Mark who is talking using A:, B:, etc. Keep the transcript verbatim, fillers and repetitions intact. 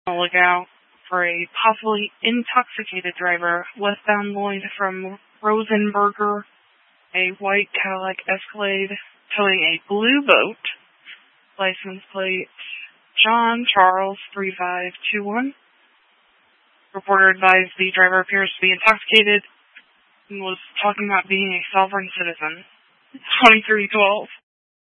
A: Look out for a possibly intoxicated driver westbound Lloyd from Rosenberger, a white Cadillac Escalade towing a blue boat, license plate John Charles three five two one. Reporter advised the driver appears to be intoxicated and was talking about being a sovereign citizen. twenty-three twelve.